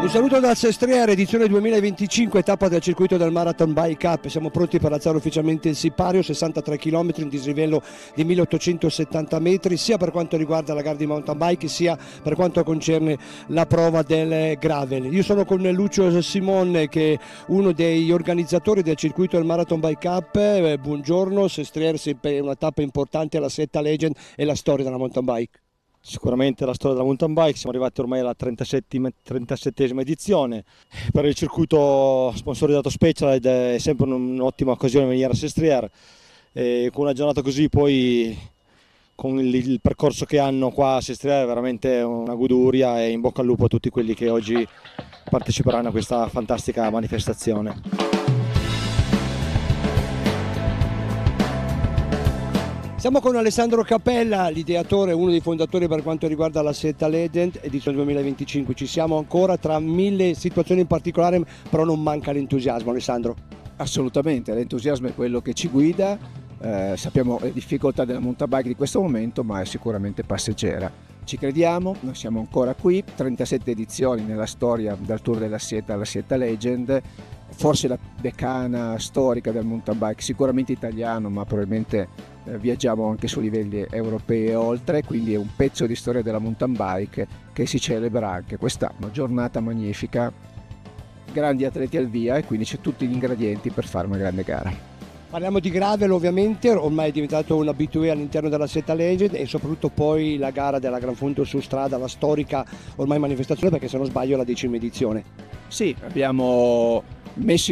Un saluto dal Sestriere, edizione 2025, tappa del circuito del Marathon Bike Cup. Siamo pronti per alzare ufficialmente il sipario, 63 km, un dislivello di 1870 metri, sia per quanto riguarda la gara di mountain bike, sia per quanto concerne la prova del gravel. Io sono con Lucio Simon, che è uno degli organizzatori del circuito del Marathon Bike Cup. Buongiorno, Sestriere è una tappa importante, la Setta Legend e la storia della mountain bike. Sicuramente la storia della mountain bike, siamo arrivati ormai alla 37esima edizione. Per il circuito sponsorizzato Specialized è sempre un'ottima occasione venire a Sestriere, e con una giornata così poi con il percorso che hanno qua a Sestriere è veramente una goduria, e in bocca al lupo a tutti quelli che oggi parteciperanno a questa fantastica manifestazione. Siamo con Alessandro Cappella, l'ideatore, uno dei fondatori per quanto riguarda la Setta Legend, edizione 2025. Ci siamo ancora tra mille situazioni in particolare, però non manca l'entusiasmo, Alessandro. Assolutamente, l'entusiasmo è quello che ci guida, sappiamo le difficoltà della mountain bike di questo momento, ma è sicuramente passeggera. Ci crediamo, noi siamo ancora qui, 37 edizioni nella storia dal Tour della Sieta alla Setta Legend, forse la decana storica del mountain bike, sicuramente italiano, ma probabilmente viaggiamo anche su livelli europei e oltre, quindi è un pezzo di storia della mountain bike che si celebra anche quest'anno, giornata magnifica, grandi atleti al via, e quindi c'è tutti gli ingredienti per fare una grande gara. Parliamo di gravel, ovviamente, ormai è diventato un abitué all'interno della Setta Legend, e soprattutto poi la gara della Gran Fondo su strada, la storica ormai manifestazione, perché se non sbaglio è la 10ª edizione. Sì, abbiamo messo